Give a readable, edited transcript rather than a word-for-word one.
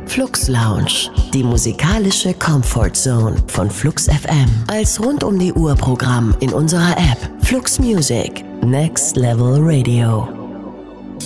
Flux Lounge, die musikalische Comfort Zone von Flux FM. Als rund um die Uhr Programm in unserer App Flux Music, Next Level Radio.